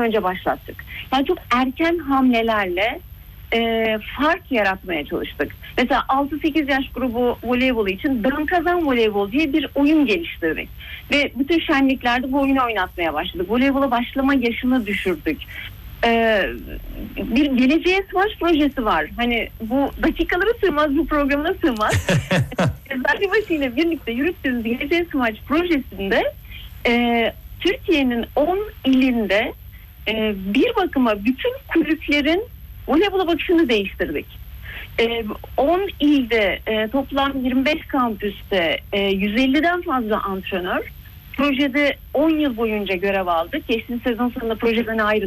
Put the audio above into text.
önce başlattık. Yani çok erken hamlelerle fark yaratmaya çalıştık. Mesela 6-8 yaş grubu voleybolu için dön kazan voleybol diye bir oyun geliştirdik. Ve bütün şenliklerde bu oyunu oynatmaya başladık. Voleybola başlama yaşını düşürdük. Bir geleceğe savaş projesi var. Hani bu dakikalara sığmaz, bu programına sığmaz. Eczacıbaşı ile birlikte yürüttüğümüz geleceğe savaş projesinde Türkiye'nin 10 ilinde bir bakıma bütün kulüplerin voleybola bakışını değiştirdik. 10 ilde toplam 25 kampüste 150'den fazla antrenör projede 10 yıl boyunca görev aldık. Geçtiğimiz sezon sonunda projeden ayrıldık.